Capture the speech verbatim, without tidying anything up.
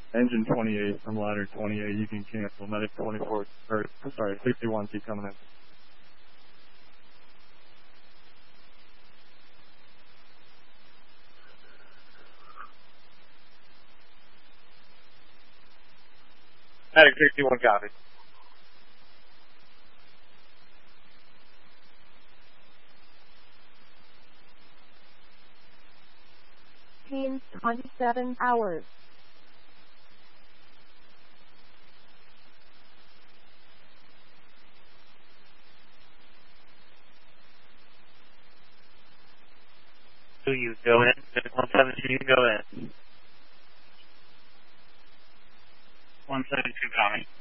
Engine twenty-eight from ladder twenty-eight, you can cancel. Medic twenty-four, or sorry, sixty-one, keep coming in. Medic sixty-one, copy. Teams twenty-seven hours. Do you go in? one seventy-two, you go in. one seventy-two, copy.